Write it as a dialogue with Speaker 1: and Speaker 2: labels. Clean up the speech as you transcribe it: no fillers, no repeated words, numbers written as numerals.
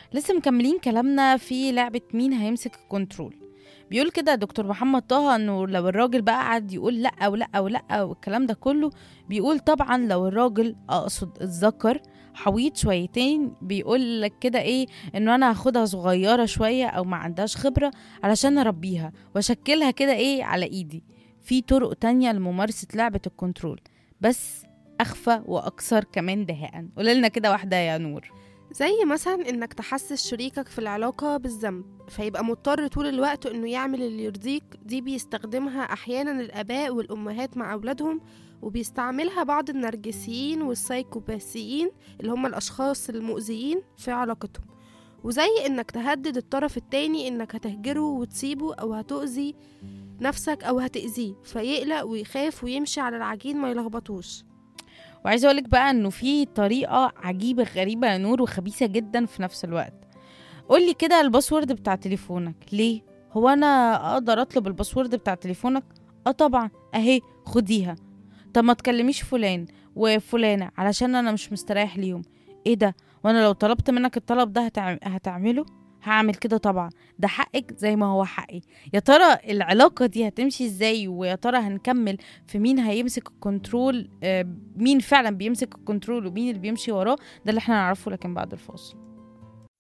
Speaker 1: لسه مكملين كلامنا في لعبة مين هيمسك الكنترول. بيقول كده دكتور محمد طه انه لو الراجل بقى قعد يقول لا ولا ولا والكلام ده كله، بيقول طبعا لو الراجل اقصد الذكر حويط شويتين، بيقول لك كده ايه، انه انا هاخدها صغيرة شوية او ما عندهاش خبرة علشان اربيها واشكلها كده ايه على ايدي. في طرق تانية لممارسة لعبة الكنترول، بس اخفى واكثر كمان دهاء. قولنا كده واحدة يا نور.
Speaker 2: زي مثلا انك تحسس شريكك في العلاقة بالذنب فيبقى مضطر طول الوقت انه يعمل اللي يرضيك. دي بيستخدمها احيانا الاباء والامهات مع اولادهم، وبيستعملها بعض النرجسيين والسايكوباسيين اللي هم الاشخاص المؤذيين في علاقتهم. وزي انك تهدد الطرف التاني انك هتهجره وتسيبه او هتؤذي نفسك او هتأذيه فيقلق ويخاف ويمشي على العجين ما يلخبطوش.
Speaker 1: وعايزه اقولك بقى انه في طريقه عجيبه غريبه يا نور وخبيثه جدا في نفس الوقت. قولي كده الباسورد بتاع تليفونك ليه؟ هو انا اقدر اطلب الباسورد بتاع تليفونك؟ اه طبعا، اهي خديها. طب ما تكلميش فلان وفلانه علشان انا مش مستريح ليهم. ايه ده؟ وانا لو طلبت منك الطلب ده هتعمله؟ هعمل كده طبعا، ده حقك زي ما هو حقي. يا ترى العلاقة دي هتمشي ازاي؟ ويا ترى هنكمل في مين هيمسك الكنترول؟ مين فعلا بيمسك الكنترول ومين اللي بيمشي وراه؟ ده اللي احنا نعرفه لكن بعد الفاصل.